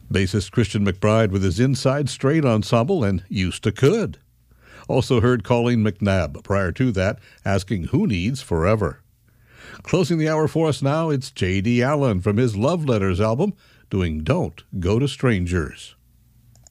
Bassist Christian McBride with his Inside Straight Ensemble and Used to Could. Also heard Colleen McNabb. Prior to that, asking Who Needs Forever. Closing the hour for us now, it's J.D. Allen from his Love Letters album, doing Don't Go to Strangers.